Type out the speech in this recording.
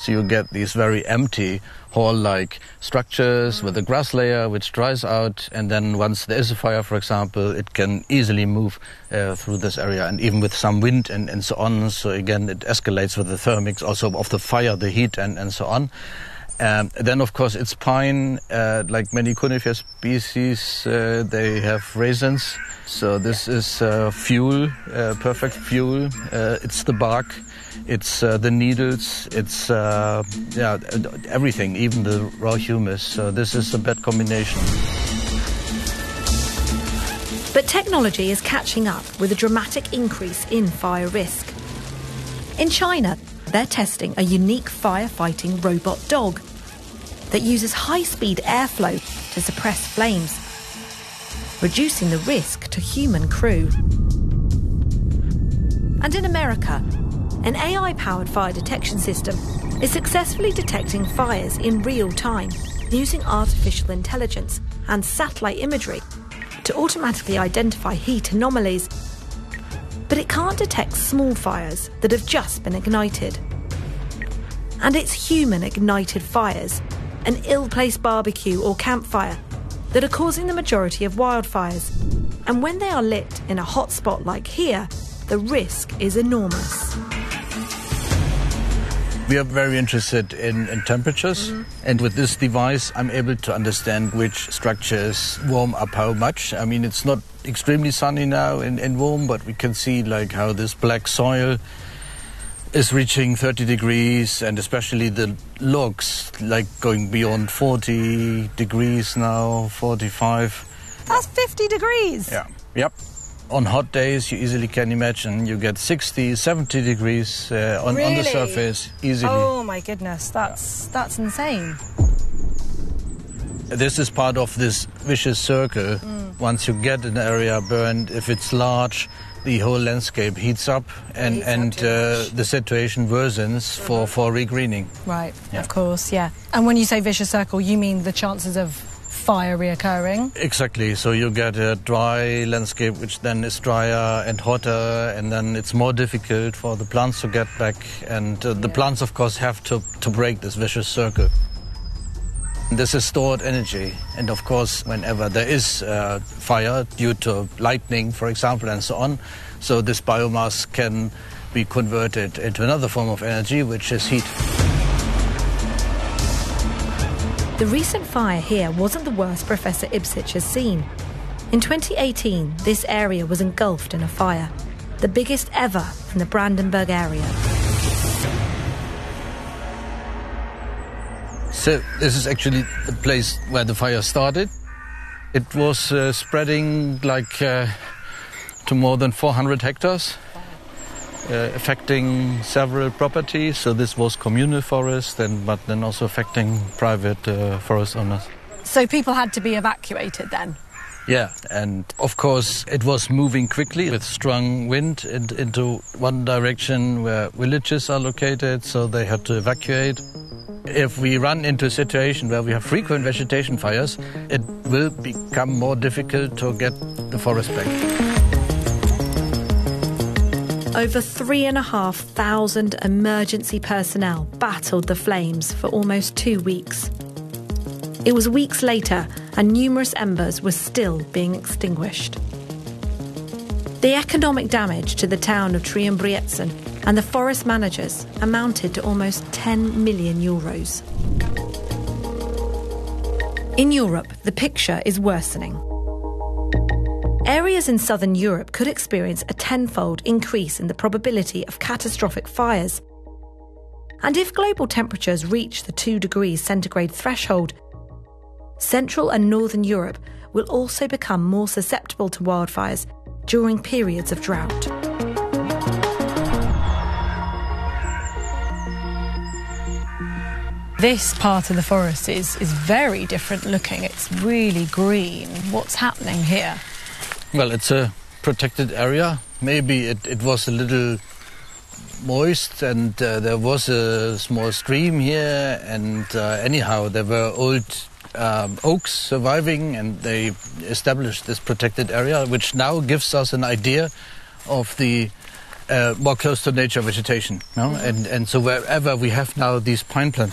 So you get these very empty hall-like structures with a grass layer which dries out, and then once there is a fire, for example, it can easily move through this area, and even with some wind and so on. So again, it escalates with the thermics also of the fire, the heat and so on. Then, of course, it's pine. Like many conifer species, they have raisins. So this is fuel, perfect fuel. It's the bark, it's the needles, it's everything, even the raw humus. So this is a bad combination. But technology is catching up with a dramatic increase in fire risk. In China, they're testing a unique firefighting robot dog that uses high-speed airflow to suppress flames, reducing the risk to human crew. And in America, an AI-powered fire detection system is successfully detecting fires in real time using artificial intelligence and satellite imagery to automatically identify heat anomalies. But it can't detect small fires that have just been ignited. And it's human-ignited fires, an ill-placed barbecue or campfire, that are causing the majority of wildfires. And when they are lit in a hot spot like here, the risk is enormous. We are very interested in temperatures, and with this device I'm able to understand which structures warm up how much. I mean, it's not extremely sunny now and warm, but we can see like how this black soil is reaching 30 degrees, and especially the logs like going beyond 40 degrees now, 45. That's 50 degrees? Yeah. Yep. On hot days, you easily can imagine, you get 60, 70 degrees on the surface easily. Oh my goodness, that's insane. This is part of this vicious circle. Once you get an area burned, if it's large, the whole landscape heats up and the situation worsens for regreening. Right, of course, yeah. And when you say vicious circle, you mean the chances of fire reoccurring? Exactly. So you get a dry landscape, which then is drier and hotter, and then it's more difficult for the plants to get back. And the plants, of course, have to break this vicious circle. This is stored energy, and of course, whenever there is fire due to lightning, for example, and so on, so this biomass can be converted into another form of energy, which is heat. The recent fire here wasn't the worst Professor Ibsich has seen. In 2018, this area was engulfed in a fire, the biggest ever in the Brandenburg area. So this is actually the place where the fire started. It was spreading like to more than 400 hectares, affecting several properties. So this was communal forest, but then also affecting private forest owners. So people had to be evacuated then? Yeah, and of course it was moving quickly with strong wind into one direction where villages are located, so they had to evacuate. If we run into a situation where we have frequent vegetation fires, it will become more difficult to get the forest back. Over 3,500 emergency personnel battled the flames for almost 2 weeks. It was weeks later, and numerous embers were still being extinguished. The economic damage to the town of Triembrietzen and the forest managers amounted to almost 10 million euros. In Europe, the picture is worsening. Areas in southern Europe could experience a tenfold increase in the probability of catastrophic fires. And if global temperatures reach the 2 degrees centigrade threshold, Central and Northern Europe will also become more susceptible to wildfires during periods of drought. This part of the forest is very different looking. It's really green. What's happening here? Well, it's a protected area. Maybe it was a little moist, and there was a small stream here, and anyhow there were old oaks surviving, and they established this protected area, which now gives us an idea of the more close to nature vegetation. No? And so wherever we have now these pine plantations,